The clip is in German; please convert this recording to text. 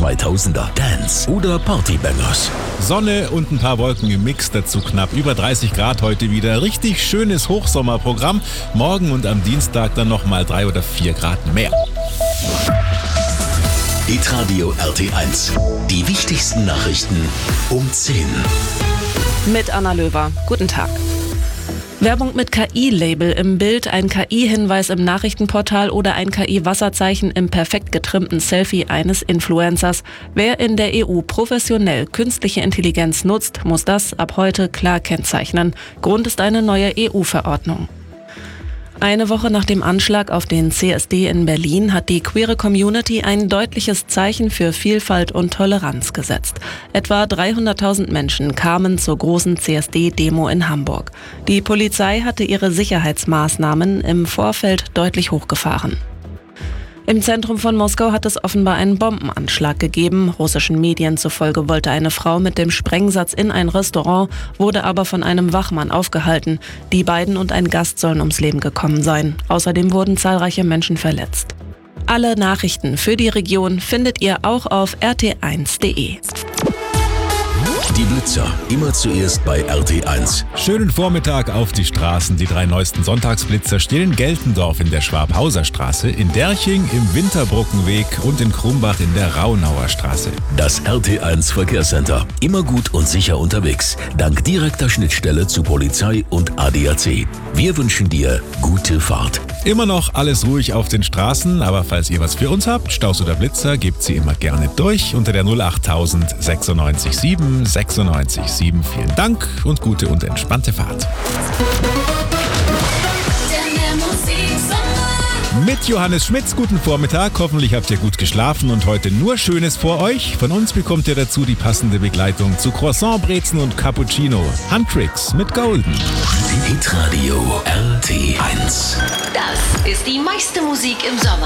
2000er, Dance oder Partybangers. Sonne und ein paar Wolken im Mix, dazu knapp über 30 Grad heute wieder. Richtig schönes Hochsommerprogramm. Morgen und am Dienstag dann nochmal 3 oder 4 Grad mehr. Hitradio RT1. Die wichtigsten Nachrichten um 10. Mit Anna Löwer. Guten Tag. Werbung mit KI-Label im Bild, ein KI-Hinweis im Nachrichtenportal oder ein KI-Wasserzeichen im perfekt getrimmten Selfie eines Influencers. Wer in der EU professionell künstliche Intelligenz nutzt, muss das ab heute klar kennzeichnen. Grund ist eine neue EU-Verordnung. Eine Woche nach dem Anschlag auf den CSD in Berlin hat die queere Community ein deutliches Zeichen für Vielfalt und Toleranz gesetzt. Etwa 300.000 Menschen kamen zur großen CSD-Demo in Hamburg. Die Polizei hatte ihre Sicherheitsmaßnahmen im Vorfeld deutlich hochgefahren. Im Zentrum von Moskau hat es offenbar einen Bombenanschlag gegeben. Russischen Medien zufolge wollte eine Frau mit dem Sprengsatz in ein Restaurant, wurde aber von einem Wachmann aufgehalten. Die beiden und ein Gast sollen ums Leben gekommen sein. Außerdem wurden zahlreiche Menschen verletzt. Alle Nachrichten für die Region findet ihr auch auf rt1.de. Die Blitzer, immer zuerst bei RT1. Schönen Vormittag auf die Straßen. Die 3 neuesten Sonntagsblitzer stehen in Geltendorf in der Schwabhauser Straße, in Derching im Winterbrückenweg und in Krumbach in der Raunauer Straße. Das RT1 Verkehrscenter. Immer gut und sicher unterwegs. Dank direkter Schnittstelle zu Polizei und ADAC. Wir wünschen dir gute Fahrt. Immer noch alles ruhig auf den Straßen, aber falls ihr was für uns habt, Staus oder Blitzer, gebt sie immer gerne durch unter der 08000 96 7 96 7. Vielen Dank und gute und entspannte Fahrt. Mit Johannes Schmitz, guten Vormittag. Hoffentlich habt ihr gut geschlafen und heute nur Schönes vor euch. Von uns bekommt ihr dazu die passende Begleitung zu Croissant, Brezen und Cappuccino. Handtricks mit Golden. Hitradio RT1. Das ist die meiste Musik im Sommer.